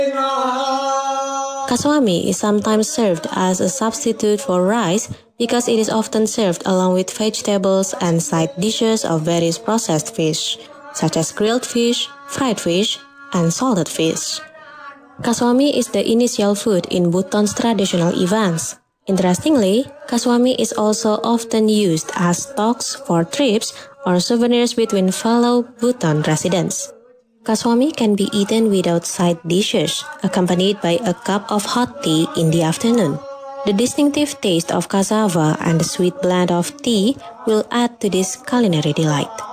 Kaswami is sometimes served as a substitute for rice because it is often served along with vegetables and side dishes of various processed fish, such as grilled fish, fried fish, and salted fish. Kaswami is the initial food in Bhutan's traditional events. Interestingly, kaswami is also often used as stocks for trips or souvenirs between fellow Bhutan residents. Kaswami can be eaten without side dishes, accompanied by a cup of hot tea in the afternoon. The distinctive taste of cassava and the sweet blend of tea will add to this culinary delight.